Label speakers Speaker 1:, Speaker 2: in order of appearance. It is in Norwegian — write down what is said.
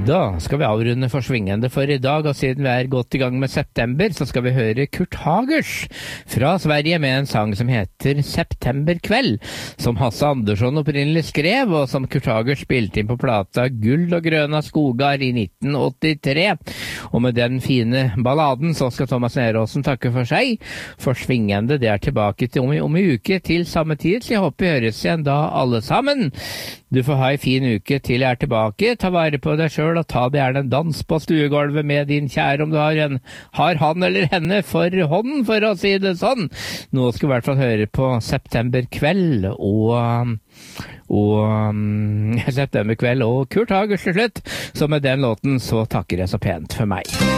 Speaker 1: Da skal vi avrunde for svingende for i dag, og siden vi er godt i gang med september, så skal vi høre Kurt Hagers fra Sverige med en sang som heter Septemberkveld, som Hasse Andersson opprinnelig skrev, og som Kurt Hagers spilte inn på plata Gull og grøna skogar i 1983. Og med den fine balladen så skal Thomas Neråsen takke for seg. For svingende, det er tilbake til om en uke til samme tid, så jeg håper vi høres igjen da alle sammen. Du får ha en fin uke til jeg er tilbake. Ta vare på deg selv og ta det gjerne en dans på stuegolvet med din kjære om du har han eller henne for hånden, for å si det sånn. Nå skal vi i hvert fall høre på Septemberkveld og Septemberkveld og Kurt Hagers til slutt. Så med den låten så takker jeg så pent for meg.